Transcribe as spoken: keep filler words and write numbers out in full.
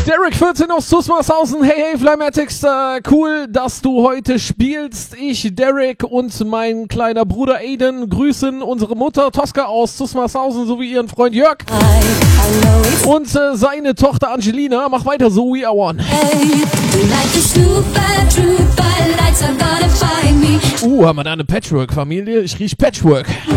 Derek vierzehn aus Zusmarshausen. Hey, hey, Flymatics, äh, cool, dass du heute spielst. Ich, Derek und mein kleiner Bruder Aiden grüßen unsere Mutter Tosca aus Zusmarshausen sowie ihren Freund Jörg. Und äh, seine Tochter Angelina. Mach weiter so, we are one. Uh, haben wir da eine Patchwork-Familie? Ich riech Patchwork.